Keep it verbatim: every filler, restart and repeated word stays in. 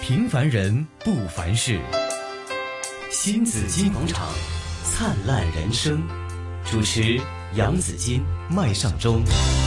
平凡人不凡事。新紫金广场，灿烂人生。主持杨紫金、麦尚中。